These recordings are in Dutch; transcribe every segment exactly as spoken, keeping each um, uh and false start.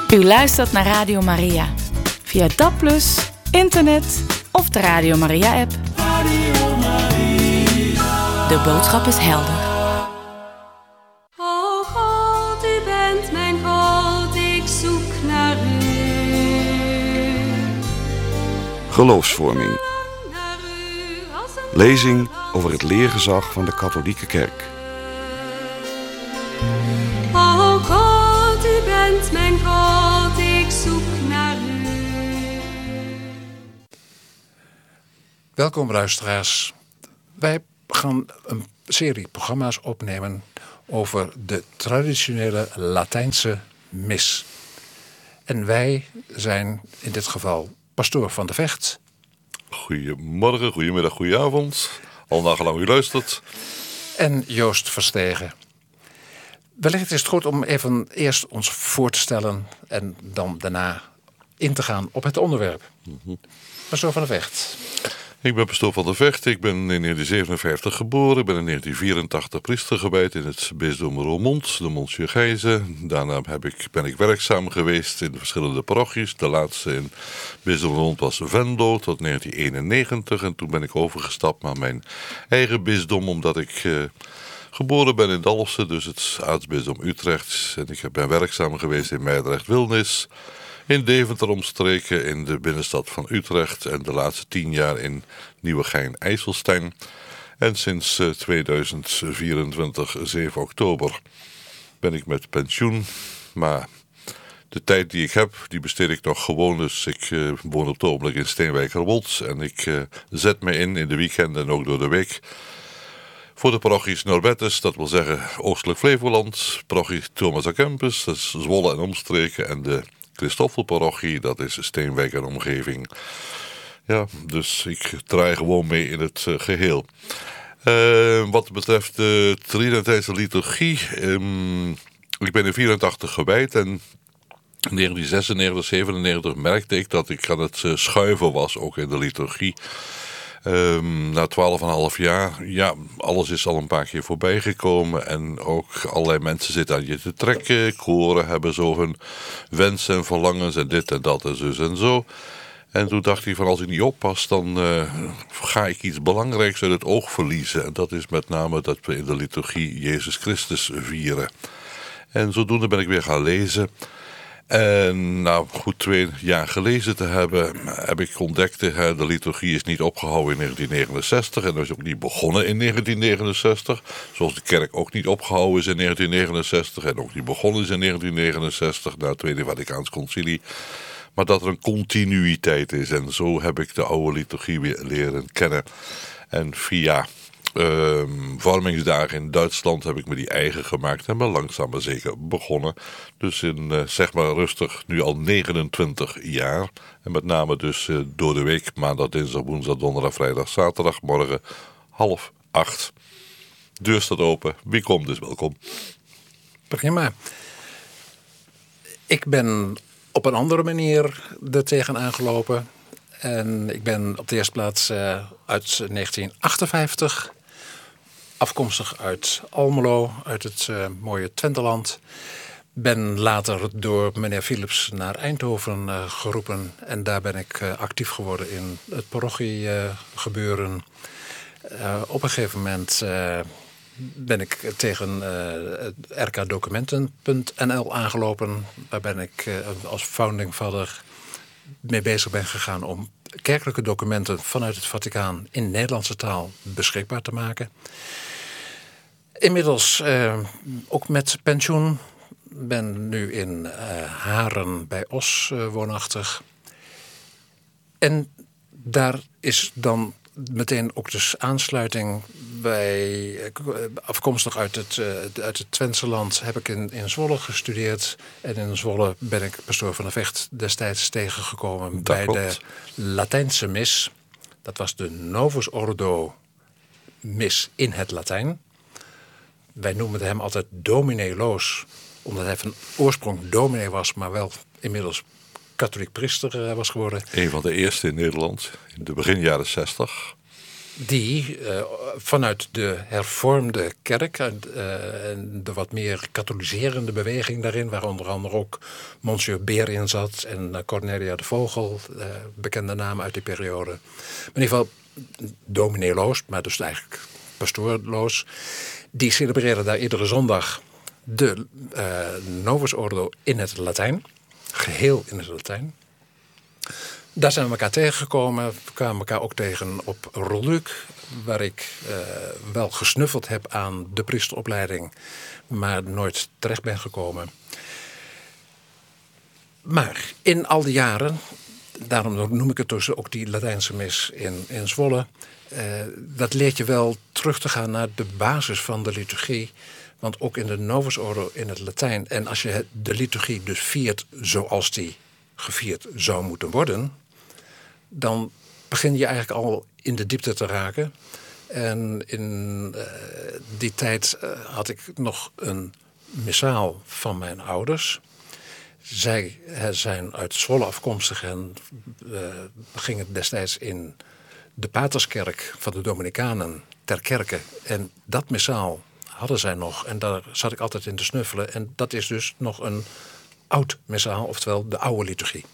U luistert naar Radio Maria. Via D A B plus, internet of de Radio Maria-app. Radio Maria. De boodschap is helder. O God, u bent mijn God, ik zoek naar u. Geloofsvorming. Lezing over het leergezag van de katholieke kerk. O God, u bent mijn God, ik zoek naar u. Welkom luisteraars. Wij gaan een serie programma's opnemen over de traditionele Latijnse mis. En wij zijn in dit geval pastoor Van der Vecht. Goedemorgen, goedemiddag, goedenavond. Al nagelang u luistert. En Joost Verstegen. Wellicht is het goed om even eerst ons voor te stellen en dan daarna in te gaan op het onderwerp. Mm-hmm. Pastoor Van der Vecht. Ik ben pastoor Van der Vecht. Ik ben in negentien zevenenvijftig geboren. Ik ben in negentien vierentachtig priester gewijd in het bisdom Roermond, de Monsieur Gijze. Daarna heb ik, ben ik werkzaam geweest in verschillende parochies. De laatste in bisdom Roermond was Venlo tot negentien eenennegentig. En toen ben ik overgestapt naar mijn eigen bisdom, omdat ik uh, geboren ben in Dalfsen, dus het aartsbisdom Utrecht. En ik ben werkzaam geweest in Meidrecht-Wilnis, in Deventer omstreken, in de binnenstad van Utrecht en de laatste tien jaar in Nieuwegein-IJsselstein. En sinds uh, tweeduizend vierentwintig, zeven oktober, ben ik met pensioen. Maar de tijd die ik heb, die besteed ik nog gewoon. Dus ik uh, woon op het ogenblik in Steenwijkerwold en ik uh, zet me in in de weekenden en ook door de week voor de parochies Norbertus, dat wil zeggen Oostelijk Flevoland, parochie Thomas à Kempis, dat is Zwolle en omstreken, en de Christoffelparochie, dat is Steenwijk en omgeving. Ja, dus ik draai gewoon mee in het uh, geheel. Uh, wat betreft de Trinitijnse liturgie, um, ik ben in vierentachtig gewijd en in negentien zesennegentig, zevenennegentig merkte ik dat ik aan het uh, schuiven was, ook in de liturgie. Um, na twaalf en een half jaar, ja, alles is al een paar keer voorbij gekomen en ook allerlei mensen zitten aan je te trekken. Koren hebben zo hun wensen en verlangens en dit en dat en zus en zo. En toen dacht ik van, als ik niet oppas, dan uh, ga ik iets belangrijks uit het oog verliezen. En dat is met name dat we in de liturgie Jezus Christus vieren. En zodoende ben ik weer gaan lezen. En nou goed twee jaar gelezen te hebben, heb ik ontdekt, hè, de liturgie is niet opgehouden in negentien negenenzestig en dat is ook niet begonnen in negentien negenenzestig. Zoals de kerk ook niet opgehouden is in negentien negenenzestig en ook niet begonnen is in negentien negenenzestig na het Tweede Vaticaans Concilie. Maar dat er een continuïteit is en zo heb ik de oude liturgie weer leren kennen. En via Uh, vormingsdagen in Duitsland heb ik me die eigen gemaakt en ben langzaam maar zeker begonnen. Dus in uh, zeg maar rustig nu al negenentwintig jaar. En met name dus uh, door de week, maandag, dinsdag, woensdag, donderdag, vrijdag, zaterdag, morgen half acht. Deur staat open, wie komt dus welkom. Prima. Ik ben op een andere manier er tegenaan gelopen. En ik ben op de eerste plaats uh, uit negentien achtenvijftig... afkomstig uit Almelo, uit het uh, mooie Twenteland. Ben later door meneer Philips naar Eindhoven uh, geroepen. En daar ben ik uh, actief geworden in het parochiegebeuren. Uh, uh, op een gegeven moment uh, ben ik tegen uh, r k documenten punt n l aangelopen. Waar ben ik uh, als founding father mee bezig ben gegaan om kerkelijke documenten vanuit het Vaticaan in Nederlandse taal beschikbaar te maken. Inmiddels uh, ook met pensioen. Ben nu in uh, Haren bij Os uh, woonachtig. En daar is dan meteen ook dus aansluiting bij, afkomstig uit het, uh, uit het Twentse land, heb ik in, in Zwolle gestudeerd. En in Zwolle ben ik pastoor Van der Vecht destijds tegengekomen dat bij klopt. De Latijnse mis. Dat was de Novus Ordo mis in het Latijn. Wij noemen hem altijd dominee Loos, omdat hij van oorsprong dominee was, maar wel inmiddels katholiek priester was geworden. Een van de eerste in Nederland, in de begin jaren zestig. die uh, vanuit de hervormde kerk en uh, de wat meer katholiserende beweging daarin, waar onder andere ook Monsieur Beer in zat en uh, Cornelia de Vogel, uh, bekende namen uit die periode. Maar in ieder geval dominee Loos, maar dus eigenlijk pastoor Loos, die celebreerden daar iedere zondag de uh, Novus Ordo in het Latijn, geheel in het Latijn. Daar zijn we elkaar tegengekomen. We kwamen elkaar ook tegen op Rolluc, waar ik uh, wel gesnuffeld heb aan de priesteropleiding, maar nooit terecht ben gekomen. Maar in al die jaren, daarom noem ik het dus ook die Latijnse mis in, in Zwolle, uh, dat leert je wel terug te gaan naar de basis van de liturgie. Want ook in de Novus Ordo in het Latijn, en als je de liturgie dus viert zoals die gevierd zou moeten worden, dan begin je eigenlijk al in de diepte te raken. En in uh, die tijd uh, had ik nog een missaal van mijn ouders. Zij uh, zijn uit Zwolle afkomstig en uh, gingen destijds in de Paterskerk van de Dominicanen ter kerke. En dat missaal hadden zij nog en daar zat ik altijd in te snuffelen. En dat is dus nog een oud missaal, oftewel de oude liturgie.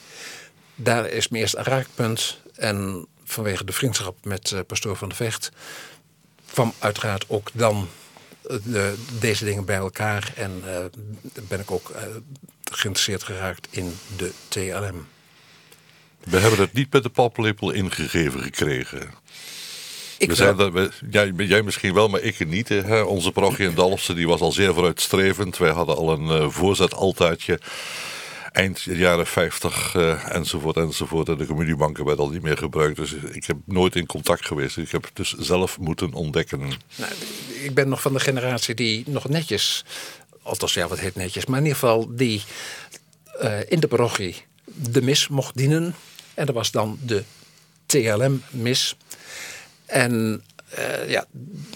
Daar is mijn eerste raakpunt. En vanwege de vriendschap met uh, pastoor Van de Vecht kwam uiteraard ook dan uh, de, deze dingen bij elkaar. En uh, ben ik ook uh, geïnteresseerd geraakt in de T L M. We hebben het niet met de paplepel ingegeven gekregen. Ik we zijn dat, we, jij, jij misschien wel, maar ik niet. Hè. Onze parochie in Dalfsen die was al zeer vooruitstrevend. Wij hadden al een uh, voorzetaltaartje eind jaren vijftig uh, enzovoort enzovoort. En de communiebanken werden al niet meer gebruikt. Dus ik heb nooit in contact geweest. Ik heb het dus zelf moeten ontdekken. Nou, ik ben nog van de generatie die nog netjes, althans ja wat heet netjes, maar in ieder geval die uh, in de parochie de mis mocht dienen. En dat was dan de T L M-mis. En uh, ja,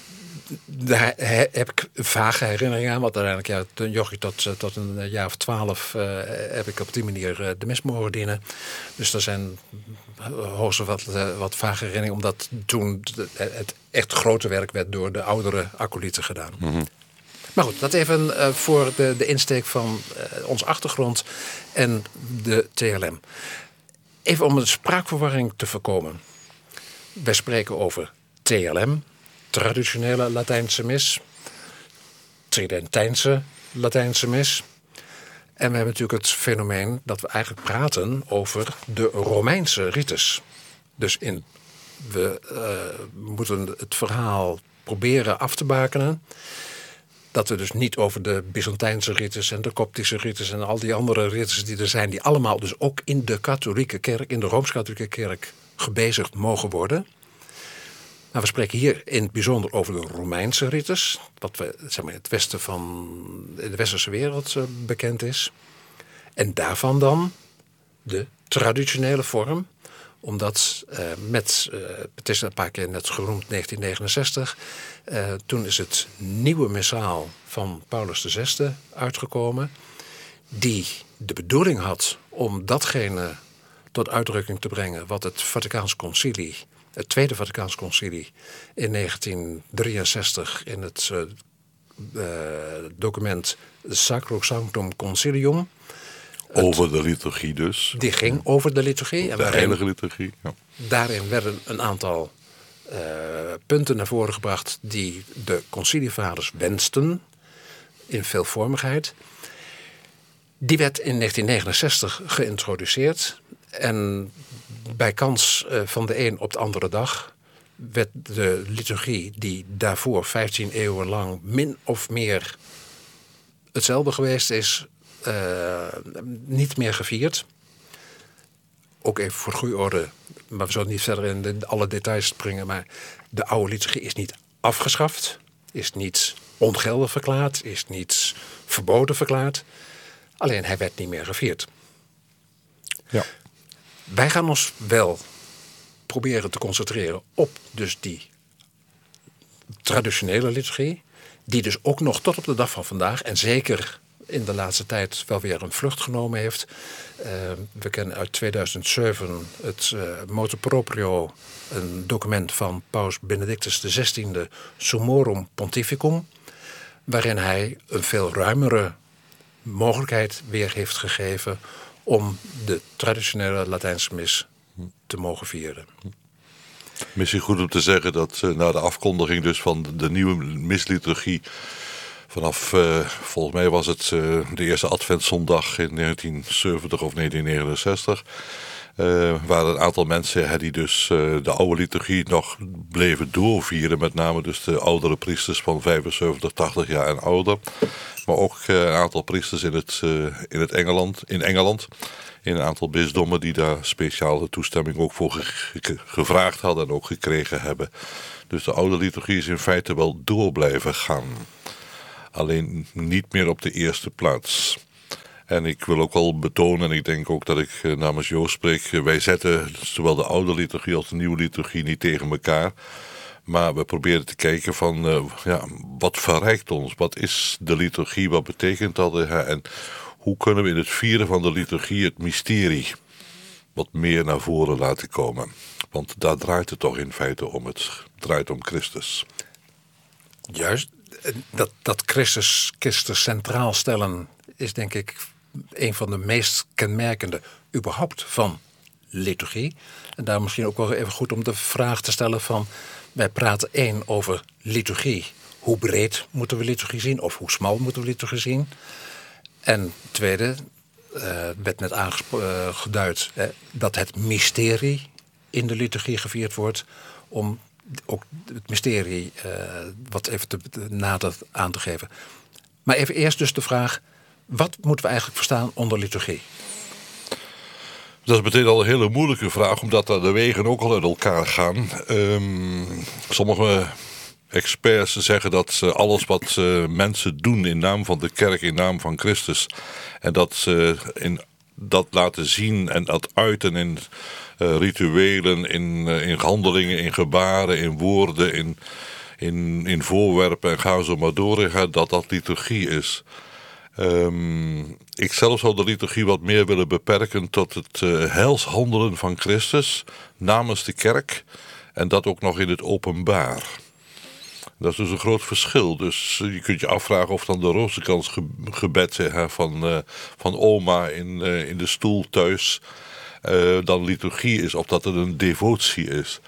daar heb ik vage herinneringen aan. Want uiteindelijk, ja, toen jochie tot, tot een jaar of twaalf uh, heb ik op die manier uh, de mis mogen dienen. Dus er zijn hoogstens wat, uh, wat vage herinneringen. Omdat toen het echt grote werk werd door de oudere acolyten gedaan. Mm-hmm. Maar goed, dat even uh, voor de, de insteek van uh, onze achtergrond en de T L M. Even om een spraakverwarring te voorkomen. Wij spreken over T L M, traditionele Latijnse mis, Tridentijnse Latijnse mis. En we hebben natuurlijk het fenomeen dat we eigenlijk praten over de Romeinse rites. Dus in, we uh, moeten het verhaal proberen af te bakenen. Dat we dus niet over de Byzantijnse rites en de Koptische rites en al die andere rites die er zijn, die allemaal dus ook in de katholieke kerk, in de Rooms-Katholieke kerk gebezigd mogen worden. Maar we spreken hier in het bijzonder over de Romeinse rites, wat we, zeg maar, in het westen van in de westerse wereld uh, bekend is. En daarvan dan de traditionele vorm, omdat uh, met, uh, het is een paar keer net genoemd, negentien negenenzestig, uh, toen is het nieuwe missaal van Paulus de Zesde uitgekomen, die de bedoeling had om datgene tot uitdrukking te brengen wat het Vaticaans Concilie, het Tweede Vaticaans Concilie in negentien drieënzestig in het uh, uh, document Sacrosanctum Concilium. Over de liturgie dus. Die ging over de liturgie. En de heilige liturgie. Ja. Daarin werden een aantal uh, punten naar voren gebracht die de concilievaders wensten in veelvormigheid. Die werd in negentien negenenzestig geïntroduceerd. En bij kans uh, van de een op de andere dag werd de liturgie die daarvoor vijftien eeuwen lang min of meer hetzelfde geweest is, Uh, niet meer gevierd. Ook even voor goede orde, maar we zullen niet verder in de, alle details springen, maar de oude liturgie is niet afgeschaft, is niet ongeldig verklaard, is niet verboden verklaard. Alleen hij werd niet meer gevierd. Ja. Wij gaan ons wel proberen te concentreren op dus die traditionele liturgie, die dus ook nog tot op de dag van vandaag, en zeker in de laatste tijd wel weer een vlucht genomen heeft. Uh, we kennen uit tweeduizend zeven het uh, motu proprio, een document van Paus Benedictus de zestiende, Summorum Pontificum, waarin hij een veel ruimere mogelijkheid weer heeft gegeven om de traditionele Latijnse mis te mogen vieren. Misschien goed om te zeggen dat uh, na de afkondiging dus van de, de nieuwe misliturgie vanaf, uh, volgens mij was het uh, de eerste adventszondag in negentien zeventig of negentien negenenzestig... Uh, waren een aantal mensen hè, die dus uh, de oude liturgie nog bleven doorvieren. Met name dus de oudere priesters van vijfenzeventig, tachtig jaar en ouder. Maar ook uh, een aantal priesters in, het, uh, in, het Engeland, in Engeland. In een aantal bisdommen die daar speciale toestemming ook voor ge- gevraagd hadden en ook gekregen hebben. Dus de oude liturgie is in feite wel door blijven gaan. Alleen niet meer op de eerste plaats. En ik wil ook wel betonen, en ik denk ook dat ik uh, namens Joost spreek, uh, wij zetten zowel de oude liturgie als de nieuwe liturgie niet tegen elkaar. Maar we proberen te kijken van, uh, ja, wat verrijkt ons? Wat is de liturgie? Wat betekent dat? Uh, en hoe kunnen we in het vieren van de liturgie het mysterie wat meer naar voren laten komen? Want daar draait het toch in feite om. Het draait om Christus. Juist, dat, dat Christus, Christus centraal stellen is denk ik een van de meest kenmerkende überhaupt van liturgie. En daar misschien ook wel even goed om de vraag te stellen van, wij praten één over liturgie. Hoe breed moeten we liturgie zien? Of hoe smal moeten we liturgie zien? En tweede, uh, werd net aangeduid, uh, dat het mysterie in de liturgie gevierd wordt, om ook het mysterie uh, wat even te, te nader aan te geven. Maar even eerst dus de vraag, wat moeten we eigenlijk verstaan onder liturgie? Dat is meteen al een hele moeilijke vraag, omdat daar de wegen ook al uit elkaar gaan. Um, sommige experts zeggen dat uh, alles wat uh, mensen doen in naam van de kerk, in naam van Christus, en dat ze uh, in dat laten zien en dat uiten in uh, rituelen, in, uh, in handelingen, in gebaren, in woorden, in, in, in voorwerpen en ga zo maar door, dat dat liturgie is. Um, ik zelf zou de liturgie wat meer willen beperken tot het uh, heilshandelen van Christus namens de kerk en dat ook nog in het openbaar. Dat is dus een groot verschil. Dus je kunt je afvragen of dan de rozenkransgebed hè, van, uh, van oma in, uh, in de stoel thuis uh, dan liturgie is, of dat het een devotie is.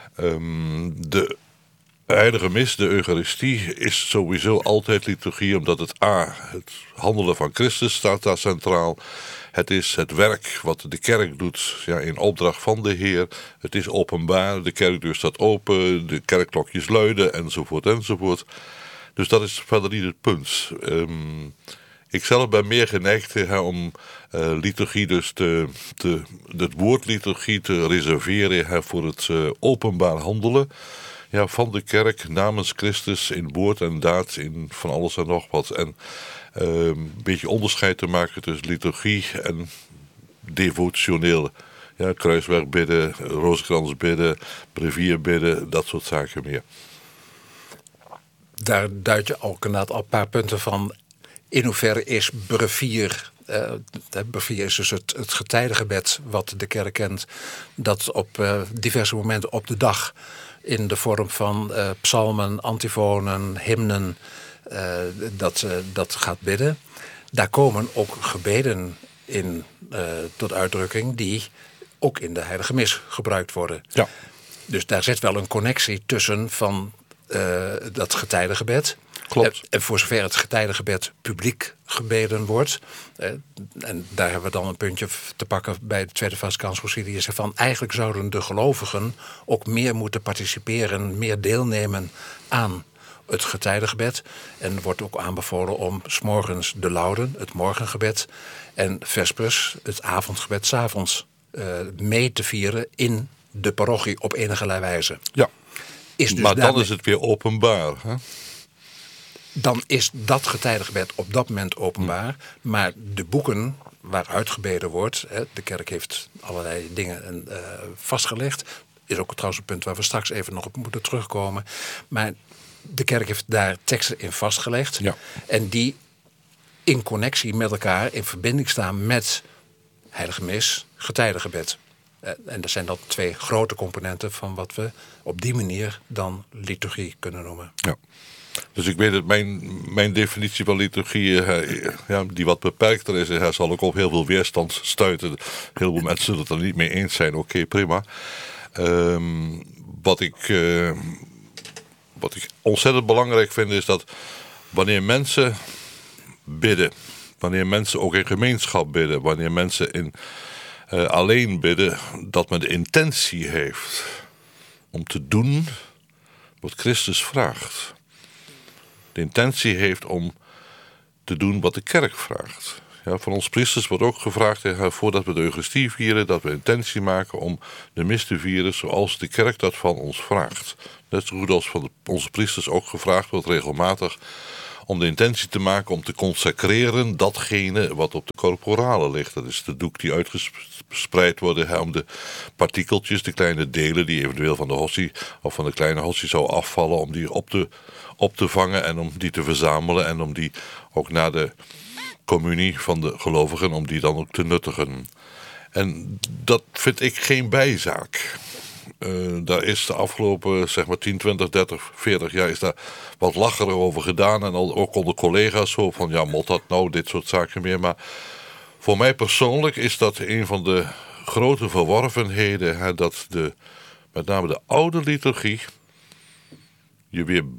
Um, de heilige mis, de Eucharistie, is sowieso altijd liturgie, omdat het A, het handelen van Christus staat daar centraal. Het is het werk wat de kerk doet ja, in opdracht van de Heer. Het is openbaar, de kerkdeur staat open, de kerkklokjes luiden enzovoort enzovoort. Dus dat is verder niet het punt. Um, ik zelf ben meer geneigd hè, om uh, liturgie dus te, te, het woord liturgie te reserveren hè, voor het uh, openbaar handelen. Ja, van de kerk namens Christus in woord en daad, in van alles en nog wat. En uh, een beetje onderscheid te maken tussen liturgie en devotioneel. Ja, kruiswerk bidden, rozenkrans bidden, brevier bidden, dat soort zaken meer. Daar duid je ook inderdaad al een paar punten van. In hoeverre is brevier... Uh, brevier is dus het, het getijdengebed wat de kerk kent, dat op uh, diverse momenten op de dag in de vorm van uh, psalmen, antifonen, hymnen, uh, dat, uh, dat gaat bidden. Daar komen ook gebeden in uh, tot uitdrukking die ook in de heilige mis gebruikt worden. Ja. Dus daar zit wel een connectie tussen van uh, dat getijdengebed. Klopt. En voor zover het getijdengebed publiek gebeden wordt. Eh, en daar hebben we dan een puntje te pakken bij de Tweede Vaticaanse Concilie. Die zegt van eigenlijk zouden de gelovigen ook meer moeten participeren, meer deelnemen aan het getijdengebed. En er wordt ook aanbevolen om 's morgens de lauden, het morgengebed, en vespers, het avondgebed, 's avonds uh, mee te vieren in de parochie op enige wijze. Ja, is dus maar dan daarmee... is het weer openbaar, hè? Dan is dat getijdengebed op dat moment openbaar. Hmm. Maar de boeken waaruit gebeden wordt, hè, de kerk heeft allerlei dingen uh, vastgelegd. Is ook trouwens een punt waar we straks even nog op moeten terugkomen. Maar de kerk heeft daar teksten in vastgelegd. Ja. En die in connectie met elkaar, in verbinding staan met heilige mis, getijdengebed. En dat zijn dan twee grote componenten van wat we op die manier dan liturgie kunnen noemen. Ja. Dus ik weet dat mijn, mijn definitie van liturgie, uh, ja, die wat beperkter is, hij zal ook op heel veel weerstand stuiten. Heel veel mensen zullen het er niet mee eens zijn. Oké, okay, prima. Um, wat, ik, uh, wat ik ontzettend belangrijk vind is dat wanneer mensen bidden, wanneer mensen ook in gemeenschap bidden, wanneer mensen in, uh, alleen bidden, dat men de intentie heeft om te doen wat Christus vraagt. De intentie heeft om te doen wat de kerk vraagt. Ja, van ons priesters wordt ook gevraagd, ja, voordat we de Eucharistie vieren, dat we intentie maken om de mis te vieren zoals de kerk dat van ons vraagt. Net zo goed als van de, onze priesters ook gevraagd wordt regelmatig om de intentie te maken om te consacreren datgene wat op de corporale ligt. Dat is de doek die uitgespreid wordt hè, om de partikeltjes, de kleine delen die eventueel van de hostie of van de kleine hostie zou afvallen, om die op te, op te vangen en om die te verzamelen en om die ook na de communie van de gelovigen, om die dan ook te nuttigen. En dat vind ik geen bijzaak. Uh, daar is de afgelopen zeg maar tien, twintig, dertig, veertig jaar is daar wat lacherig over gedaan. En al, ook onder collega's zo van ja, mot dat nou, dit soort zaken meer. Maar voor mij persoonlijk is dat een van de grote verworvenheden. Hè, dat de, met name de oude liturgie je weer